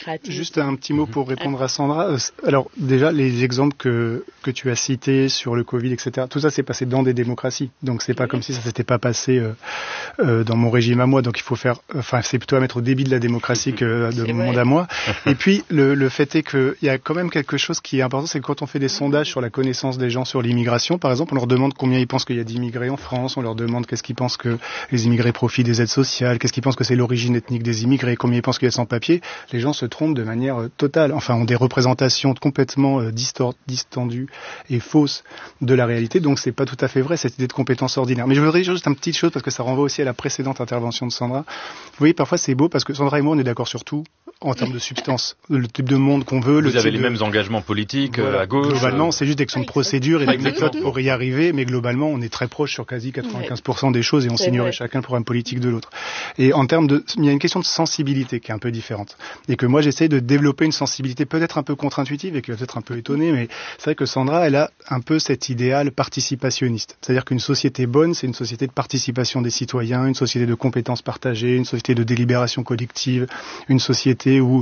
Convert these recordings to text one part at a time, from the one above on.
démocratique. Juste un petit mot pour répondre à Sandra. Alors déjà, les exemples que tu as cités sur le Covid, etc., tout ça s'est passé dans des démocraties. Donc c'est pas comme si ça s'était pas passé dans mon régime à moi. Donc il faut faire, c'est plutôt à mettre au débit de la démocratie que de mon monde à moi. Et puis le fait est qu'il y a quand même quelque chose qui est important, c'est que quand on fait des sondages sur la connaissance des gens sur l'immigration, par exemple, on leur demande combien ils pensent qu'il y a d'immigrés en France, on leur demande qu'est-ce qu'ils pensent que les immigrés profitent des aides sociales, qu'est-ce qu'ils pensent que c'est l'origine ethnique des immigrés, combien ils pensent qu'il y a sans-papiers. Les gens se trompent de manière totale, ont des représentations complètement distendues et fausses de la réalité, donc c'est pas tout à fait vrai cette idée de compétence ordinaire. Mais je voudrais dire juste une petite chose parce que ça renvoie aussi à la précédente intervention de Sandra. Vous voyez, parfois c'est beau parce que Sandra et moi on est d'accord sur tout en termes de substance, le type de monde qu'on veut. Vous avez les mêmes engagements politiques à gauche. Globalement, c'est juste des questions de procédure et de méthode pour y arriver, mais globalement on est très proche sur quasi 95% des choses et on signerait chacun le programme politique de l'autre. Et en termes il y a une question de sensibilité qui est un peu différente et que moi j'essaie de développer une sensibilité peut-être un peu contre-intuitive et qui va peut-être un peu étonner, mais c'est vrai que Sandra, elle a un peu cet idéal participationniste. C'est-à-dire qu'une société bonne, c'est une société de participation des citoyens, une société de compétences partagées, une société de délibération collective, une société où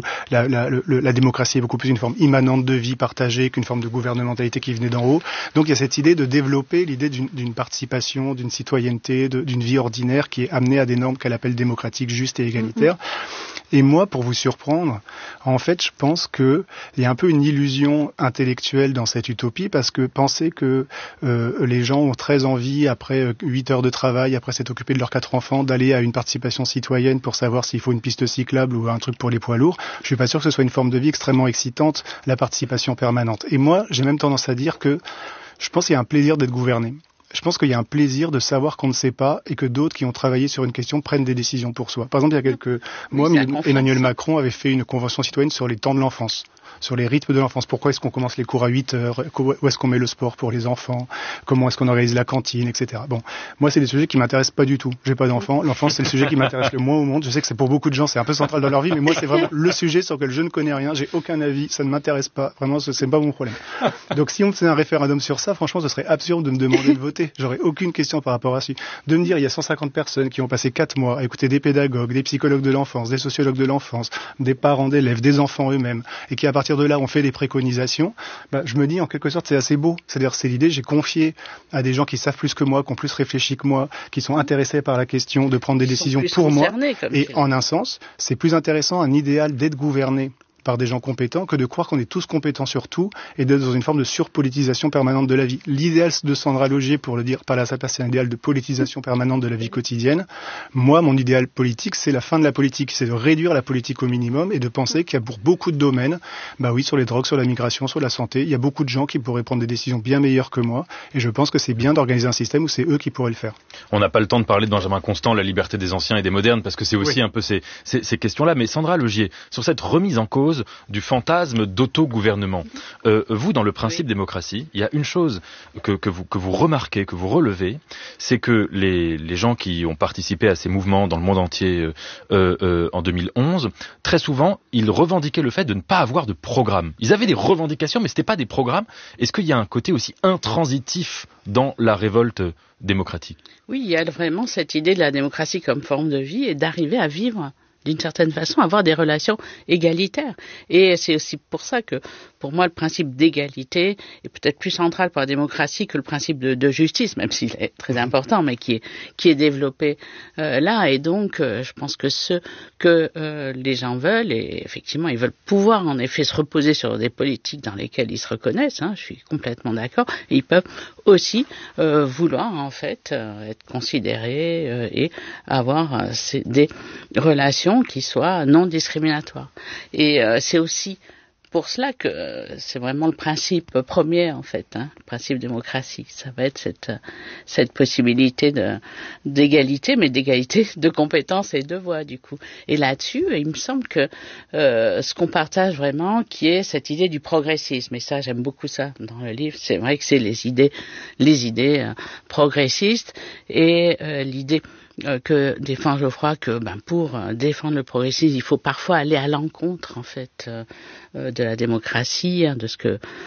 la démocratie est beaucoup plus une forme immanente de vie partagée qu'une forme de gouvernementalité qui venait d'en haut. Donc il y a cette idée de développer l'idée d'une participation, d'une citoyenneté, d'une vie ordinaire qui est amenée à des normes qu'elle appelle démocratiques, justes et égalitaires. Et moi, pour vous surprendre, en fait, je pense qu'il y a un peu une illusion intellectuelle dans cette utopie, parce que penser que les gens ont très envie, après 8 heures de travail, après s'être occupés de leurs 4 enfants, d'aller à une participation citoyenne pour savoir s'il faut une piste cyclable ou un truc pour les poids lourds, je suis pas sûr que ce soit une forme de vie extrêmement excitante, la participation permanente. Et moi, j'ai même tendance à dire que je pense qu'il y a un plaisir d'être gouverné. Je pense qu'il y a un plaisir de savoir qu'on ne sait pas et que d'autres qui ont travaillé sur une question prennent des décisions pour soi. Par exemple, il y a quelques mois, Emmanuel Macron avait fait une convention citoyenne sur les temps de l'enfance, sur les rythmes de l'enfance. Pourquoi est-ce qu'on commence les cours à 8 heures? Où est-ce qu'on met le sport pour les enfants? Comment est-ce qu'on organise la cantine, etc. Bon, moi, c'est des sujets qui m'intéressent pas du tout. J'ai pas d'enfants. L'enfance, c'est le sujet qui m'intéresse le moins au monde. Je sais que c'est pour beaucoup de gens, c'est un peu central dans leur vie, mais moi, c'est vraiment le sujet sur lequel je ne connais rien. J'ai aucun avis. Ça ne m'intéresse pas. Vraiment, c'est pas mon problème. Donc, si on faisait un référendum sur ça, franchement, ce serait absurde de me demander de voter. J'aurais aucune question par rapport à ça. De me dire, il y a 150 personnes qui ont passé 4 mois à écouter des pédagogues, des psychologues de l'enfance, des sociologues de l'enfance, des parents d'élèves, des enfants eux-mêmes, et qui à partir de là ont fait des préconisations, je me dis en quelque sorte c'est assez beau. C'est-à-dire c'est l'idée, j'ai confié à des gens qui savent plus que moi, qui ont plus réfléchi que moi, qui sont intéressés par la question de prendre des décisions pour moi. Et en un sens, c'est plus intéressant un idéal d'être gouverné par des gens compétents que de croire qu'on est tous compétents sur tout et d'être dans une forme de surpolitisation permanente de la vie. L'idéal de Sandra Logier, pour le dire par là, ça passe, c'est un idéal de politisation permanente de la vie quotidienne. Moi, mon idéal politique, c'est la fin de la politique, c'est de réduire la politique au minimum et de penser qu'il y a pour beaucoup de domaines, sur les drogues, sur la migration, sur la santé, il y a beaucoup de gens qui pourraient prendre des décisions bien meilleures que moi et je pense que c'est bien d'organiser un système où c'est eux qui pourraient le faire. On n'a pas le temps de parler de Benjamin Constant, la liberté des anciens et des modernes, parce que c'est aussi un peu ces questions-là. Mais Sandra Logier, sur cette remise en cause du fantasme d'autogouvernement. Vous, dans le principe démocratie, il y a une chose que vous remarquez, que vous relevez, c'est que les gens qui ont participé à ces mouvements dans le monde entier en 2011, très souvent, ils revendiquaient le fait de ne pas avoir de programme. Ils avaient des revendications, mais c'était pas des programmes. Est-ce qu'il y a un côté aussi intransitif dans la révolte démocratique? Oui, il y a vraiment cette idée de la démocratie comme forme de vie et d'arriver à vivre d'une certaine façon, avoir des relations égalitaires. Et c'est aussi pour ça que, pour moi, le principe d'égalité est peut-être plus central pour la démocratie que le principe de justice, même s'il est très important, mais qui est développé là. Et donc, je pense que ce que les gens veulent, et effectivement, ils veulent pouvoir, en effet, se reposer sur des politiques dans lesquelles ils se reconnaissent, je suis complètement d'accord, et ils peuvent aussi vouloir, en fait, être considérés et avoir des relations qui soient non discriminatoires. Et c'est aussi pour cela que c'est vraiment le principe premier, en fait, le principe démocratique. Ça va être cette possibilité d'égalité, mais d'égalité de compétences et de voix, du coup. Et là-dessus, il me semble que ce qu'on partage vraiment, qui est cette idée du progressisme, et ça, j'aime beaucoup ça dans le livre, c'est vrai que c'est les idées progressistes et l'idée que défend Geoffroy, que pour défendre le progressisme, il faut parfois aller à l'encontre, en fait, de la démocratie, de ce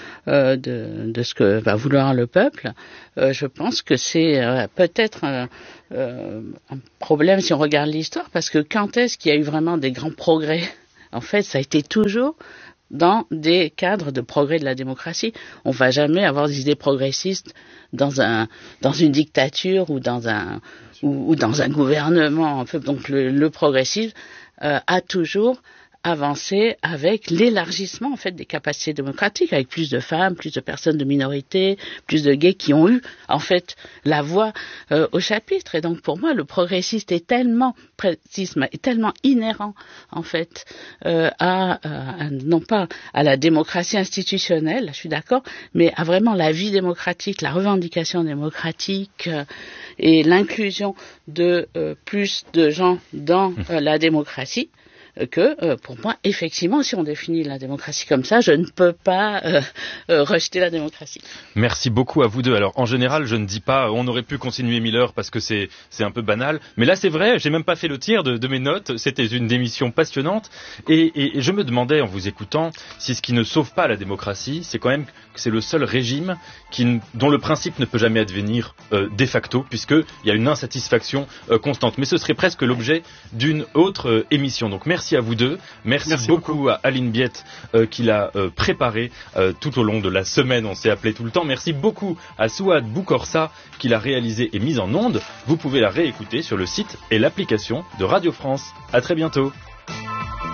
que va vouloir le peuple. Je pense que c'est peut-être un problème si on regarde l'histoire, parce que quand est-ce qu'il y a eu vraiment des grands progrès en fait, ça a été toujours dans des cadres de progrès de la démocratie. On va jamais avoir des idées progressistes dans une dictature ou dans un gouvernement. Donc le progressisme a toujours avancé avec l'élargissement en fait des capacités démocratiques, avec plus de femmes, plus de personnes de minorités, plus de gays qui ont eu en fait la voix au chapitre. Et donc pour moi, le progressisme est tellement inhérent en fait non pas à la démocratie institutionnelle, je suis d'accord, mais à vraiment la vie démocratique, la revendication démocratique et l'inclusion de plus de gens dans la démocratie. Que pour moi, effectivement, si on définit la démocratie comme ça, je ne peux pas rejeter la démocratie. Merci beaucoup à vous deux. Alors, en général, je ne dis pas on aurait pu continuer 1000 heures parce que c'est un peu banal. Mais là, c'est vrai, j'ai même pas fait le tir de mes notes. C'était une émission passionnante. Et je me demandais, en vous écoutant, si ce qui ne sauve pas la démocratie, c'est quand même que c'est le seul régime dont le principe ne peut jamais advenir de facto, puisqu'il y a une insatisfaction constante. Mais ce serait presque l'objet d'une autre émission. Donc, merci à vous deux. Merci beaucoup à Aline Biette qui l'a préparé tout au long de la semaine. On s'est appelé tout le temps. Merci beaucoup à Souad Boukorsa qui l'a réalisé et mise en onde. Vous pouvez la réécouter sur le site et l'application de Radio France. À très bientôt.